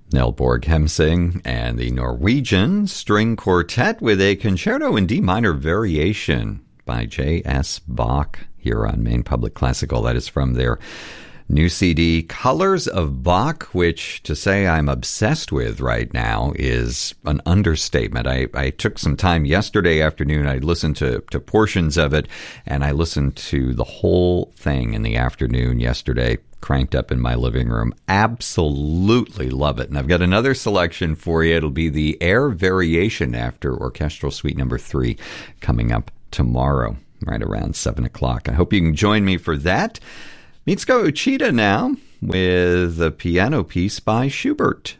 Nelborg Hemsing and the Norwegian String Quartet with a concerto in D minor variation by J.S. Bach here on Maine Public Classical. That is from their new CD, Colors of Bach, which to say I'm obsessed with right now is an understatement. I took some time yesterday afternoon. I listened to portions of it, and I listened to the whole thing in the afternoon yesterday, cranked up in my living room. Absolutely love it. And I've got another selection for you. It'll be the Air Variation after Orchestral Suite number 3 coming up tomorrow, right around 7 o'clock. I hope you can join me for that. Mitsuko Uchida now with a piano piece by Schubert.